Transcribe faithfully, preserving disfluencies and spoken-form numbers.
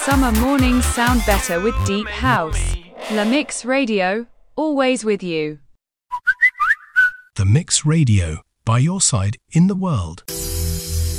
Summer mornings sound better with deep house. La Mix Radio, always with you. The Mix Radio, by your side in the world.